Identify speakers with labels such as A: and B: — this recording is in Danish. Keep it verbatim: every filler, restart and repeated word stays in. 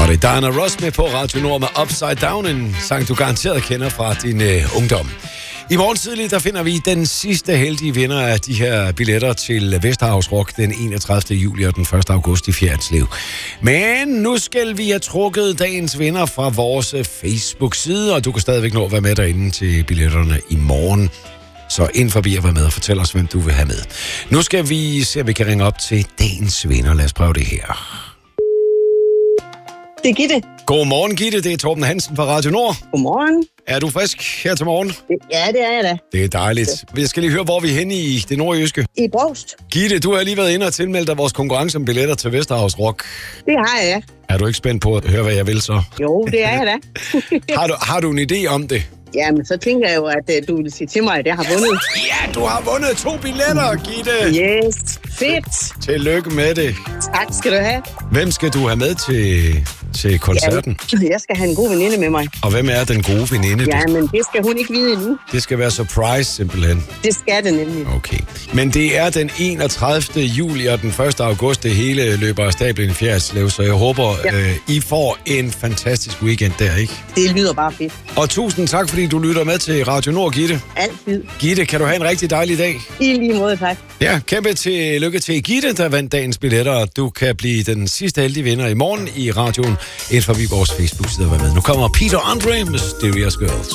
A: Og det er Diana Ross med på Radio Nord med Upside Down, en sang, du garanteret kender fra din øh, ungdom. I morgen tidlig, der finder vi den sidste heldige vinder af de her billetter til Vesterhavs Rock den enogtredivte juli og den første august i Fjerdslev. Men nu skal vi have trukket dagens vinder fra vores Facebook-side, og du kan stadigvæk nå at være med derinde til billetterne i morgen. Så ind forbi og vær med og fortæl os, hvem du vil have med. Nu skal vi se, om vi kan ringe op til dagens vinder. Lad os prøve det her.
B: Det er Gitte.
A: Godmorgen, Gitte. Det er Torben Hansen fra Radio Nord.
B: Godmorgen.
A: Er du frisk her til morgen?
B: Ja, det er jeg da.
A: Det er dejligt. Jeg skal lige høre, hvor vi er henne i det nordjyske.
B: I Brovst.
A: Gitte, du har lige været inde og tilmeldt dig vores konkurrence om billetter til Vesterhavs Rock.
B: Det har jeg, ja.
A: Er du ikke spændt på at høre, hvad jeg vil så?
B: Jo, det er jeg da.
A: har, du, har du en idé om det?
B: Jamen, så tænker jeg jo, at uh, du vil sige til mig, at jeg har vundet.
A: Ja, du har vundet to billetter, Gitte.
B: Yes, fedt.
A: Tillykke med det.
B: Tak skal du have.
A: Hvem skal du have med til, til koncerten?
B: Ja, jeg skal have en god veninde med mig.
A: Og hvem er den gode veninde?
B: Ja, men det skal hun ikke vide endnu.
A: Det skal være surprise, simpelthen.
B: Det skal det nemlig.
A: Okay. Men det er den enogtredivte juli og den første august, det hele løber af stablen i Fjerdslev, så jeg håber, ja. øh, I får en fantastisk weekend der, ikke?
B: Det lyder bare fedt.
A: Og tusind tak, fordi du lytter med til Radio Nord, Gitte.
B: Altid.
A: Gitte, kan du have en rigtig dejlig dag?
B: I lige måde, tak.
A: Ja, kæmpe til lykke til Gitte, der vandt dagens billetter, og du kan blive den sidste heldige vinder i morgen i radioen. Ind forbi vores Facebook-side og vær med. Nu kommer Peter Andre, Mysterious Girls.